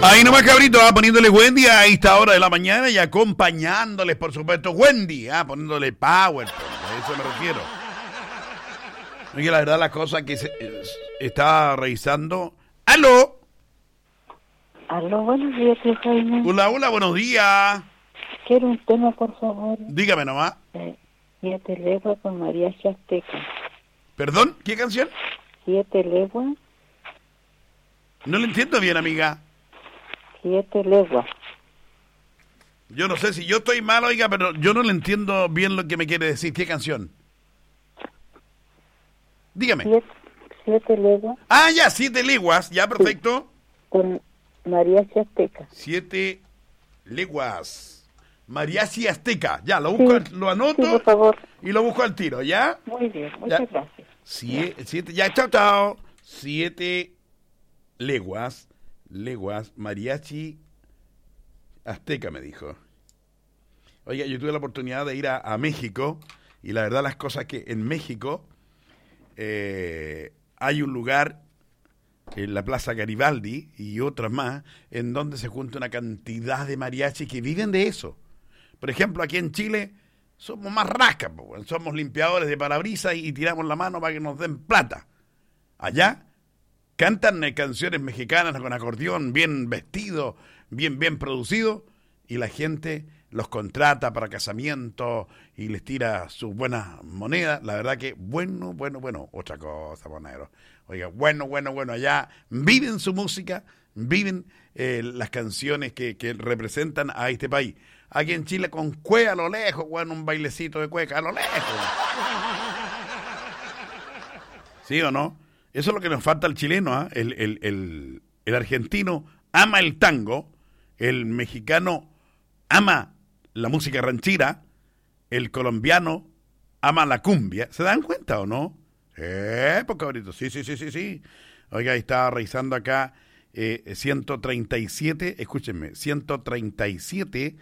Ahí nomás, cabrito, poniéndole Wendy a esta hora de la mañana y acompañándoles, por supuesto, Wendy, poniéndole power, a eso me refiero. Oye, la verdad, la cosa que estaba revisando. ¡Aló! Aló, buenos días, tío Jaime. Hola, hola, buenos días. Quiero un tema, por favor. Dígame nomás. 7 leguas con Mariachi Azteca. ¿Perdón? ¿Qué canción? 7 leguas. No le entiendo bien, amiga. 7 leguas. Yo no sé si yo estoy mal, oiga, pero yo no le entiendo bien lo que me quiere decir. ¿Qué canción? Dígame. 7 leguas. Ah, ya, 7 leguas. Ya, perfecto. Sí, con Mariachi Azteca. 7 leguas. Mariachi Azteca. Ya, lo busco, sí, lo anoto. Sí, por favor. Y lo busco al tiro, ¿ya? Muy bien, muchas gracias. 7, ya, chao, chao. 7 leguas. Leguas, Mariachi Azteca, me dijo. Oiga, yo tuve la oportunidad de ir a México, y la verdad las cosas que en México hay un lugar en la Plaza Garibaldi y otras más, en donde se junta una cantidad de mariachis que viven de eso. Por ejemplo, aquí en Chile somos más rascas, somos limpiadores de parabrisas y tiramos la mano para que nos den plata. Allá cantan canciones mexicanas con acordeón, bien vestido, bien producido, y la gente los contrata para casamiento y les tira sus buenas monedas. La verdad que bueno, otra cosa, Bonero. Oiga, bueno, allá viven su música, viven las canciones que representan a este país. Aquí en Chile con cueca a lo lejos, bueno, un bailecito de cueca a lo lejos. ¿Sí o no? Eso es lo que nos falta al chileno, el argentino ama el tango, el mexicano ama la música ranchera, el colombiano ama la cumbia. ¿Se dan cuenta o no? Pues cabrito, sí. Oiga, estaba revisando acá 137, escúchenme, 137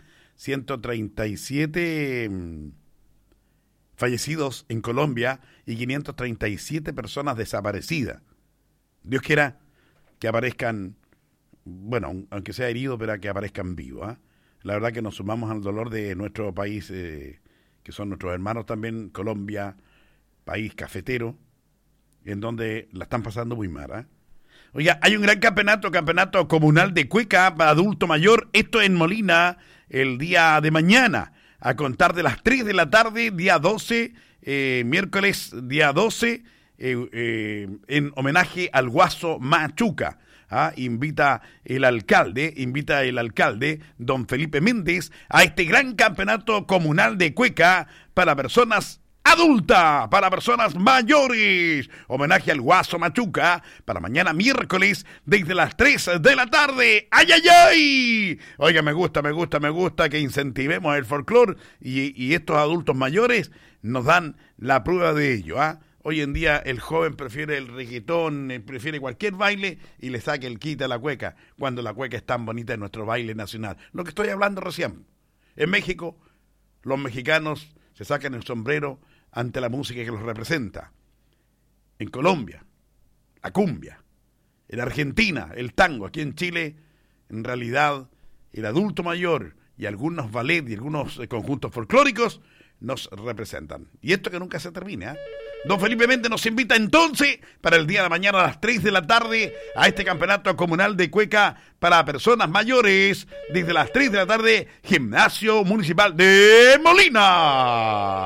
fallecidos en Colombia y 537 personas desaparecidas. Dios quiera que aparezcan, bueno, aunque sea herido, pero que aparezcan vivos. La verdad que nos sumamos al dolor de nuestro país, que son nuestros hermanos también, Colombia, país cafetero, en donde la están pasando muy mal. Oiga, hay un gran campeonato comunal de cueca para adulto mayor, esto en Molina, el día de mañana, a contar de las 3 de la tarde, día 12, miércoles día 12, en homenaje al Guaso Machuca. Invita el alcalde, don Felipe Méndez, a este gran campeonato comunal de cueca para personas adultas, para personas mayores. Homenaje al Guaso Machuca para mañana miércoles desde las 3 de la tarde. ¡Ay, ay, ay! Oiga, me gusta que incentivemos el folclore y estos adultos mayores nos dan la prueba de ello, Hoy en día el joven prefiere el reggaetón, prefiere cualquier baile y le saca el quite a la cueca, cuando la cueca es tan bonita en nuestro baile nacional. Lo que estoy hablando recién. En México, los mexicanos se sacan el sombrero ante la música que los representa. En Colombia, la cumbia. En Argentina, el tango. Aquí en Chile, en realidad, el adulto mayor y algunos ballet y algunos conjuntos folclóricos nos representan. Y esto que nunca se termine, Don Felipe Méndez nos invita entonces para el día de mañana a las 3 de la tarde a este campeonato comunal de cueca para personas mayores desde las 3 de la tarde, Gimnasio Municipal de Molina.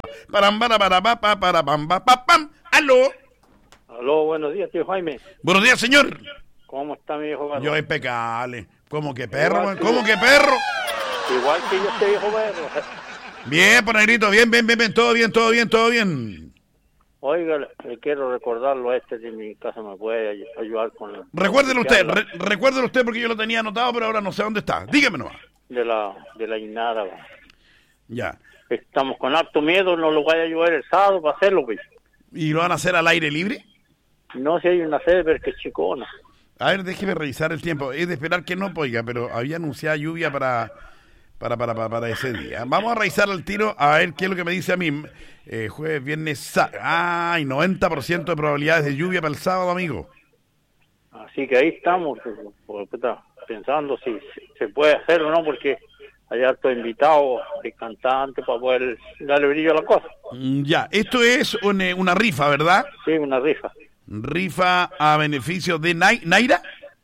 ¡Aló! Aló, buenos días, tío Jaime. Buenos días, señor. ¿Cómo está mi viejo perro? Yo impecable. ¿Cómo que perro? ¿Cómo que perro? Igual que yo, este viejo perro. Bien, Negrito, bien, todo bien. Oiga, le quiero recordarlo a este de mi casa, me puede ayudar con... Recuérdelo usted porque yo lo tenía anotado, pero ahora no sé dónde está. Dígame nomás. De la Innada. Ya. Estamos con harto miedo, no lo vaya a ayudar el sábado para hacerlo, pues. ¿Y lo van a hacer al aire libre? No, si hay una sede, pero que es chicona. A ver, déjeme revisar el tiempo. Es de esperar que no, oiga, pero había anunciado lluvia para ese día. Vamos a revisar el tiro a ver qué es lo que me dice a mí. Jueves, viernes, hay 90% de probabilidades de lluvia para el sábado, amigo. Así que ahí estamos. pensando si se puede hacer o no, porque hay hartos invitados de cantantes para poder darle brillo a la cosa. Ya, esto es una rifa, ¿verdad? Sí, una rifa. Rifa a beneficio de Naira.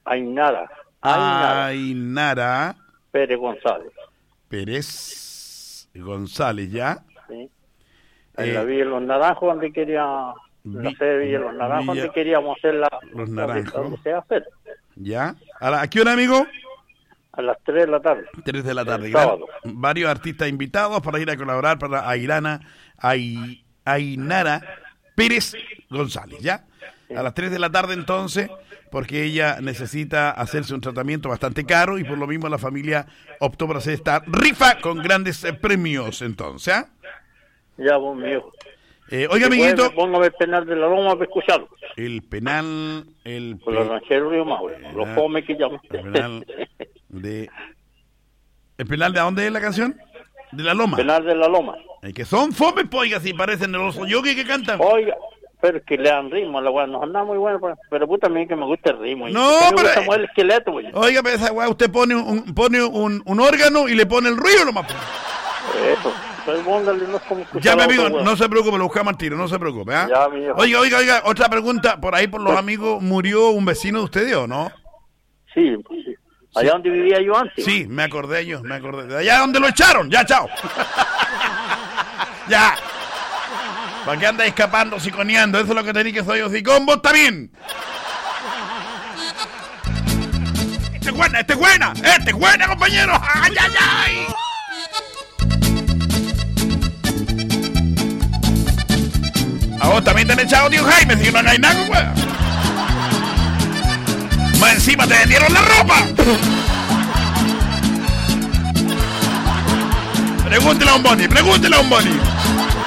Ainara Pérez González. Pérez González, ¿ya? Sí. En la Villa de los Naranjos, donde quería... la sede de Villa de los Naranjos, donde queríamos hacer Los Naranjos. donde se va a hacer. ¿Ya? ¿A qué hora, amigo? A las 3 de la tarde. 3 de la tarde. El sábado. Varios artistas invitados para ir a colaborar para Ainara Pérez González, ¿ya? Sí. A las 3 de la tarde entonces, porque ella necesita hacerse un tratamiento bastante caro y por lo mismo la familia optó por hacer esta rifa con grandes premios entonces, ¿ah? Ya, vos, mi hijo. Oiga, amiguito. Póngame el penal de la Loma para escucharlo. El penal... Con los rancheros Río Maule. Los fome que llaman. ¿El penal de dónde es la canción? De la Loma. Penal de la Loma. Que son fome, oiga, si parecen los yoguis que cantan. Oiga, pero es que le dan ritmo a la weá. Nos anda muy bueno, pero puta, a mí que me gusta el ritmo. No, me gusta el esqueleto, güey. Oiga, pero esa weá, usted pone un órgano y le pone el ruido nomás. Eso. Póngale, no es como ya, mi amigo, no se preocupe, lo buscamos al tiro, no se preocupe, ¿eh? Ya, mi hijo. Oiga, otra pregunta, por ahí por los amigos, ¿murió un vecino de ustedes o no? Sí. Allá donde vivía yo antes. Sí, me acordé. De allá donde lo echaron, ya, chao. Ya. ¿Para qué anda escapando, siconeando? Eso es lo que tenéis que soy yo, sicón, vos también. Esta es buena, compañero. ¡Ay, ay, ay! A vos también te han echado, tío Jaime, si no hay nada, weón. Más encima te vendieron la ropa. Pregúntele a un Boni.